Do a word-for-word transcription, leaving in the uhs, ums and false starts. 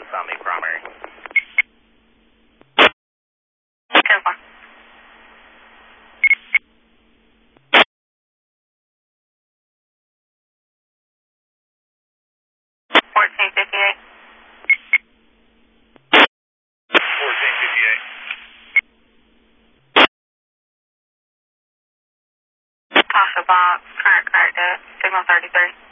Tommy primary. ten four. fourteen fifty-eight. fourteen fifty-eight. Tasha Box, current crack debt, signal thirty-three.